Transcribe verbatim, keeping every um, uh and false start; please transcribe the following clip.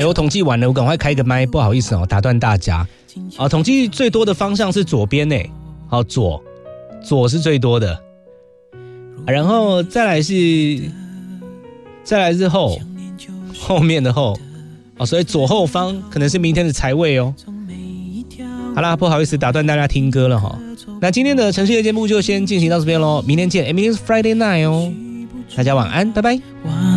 我统计完了，我赶快开个麦，不好意思哦，打断大家。啊，统计最多的方向是左边诶，好，左左是最多的，啊、然后再来是再来是后后面的后，哦，所以左后方可能是明天的财位哦。好啦，不好意思打断大家听歌了哈。那今天的城市夜节目就先进行到这边咯，明天见，明天是 Friday night 哦，大家晚安，拜拜。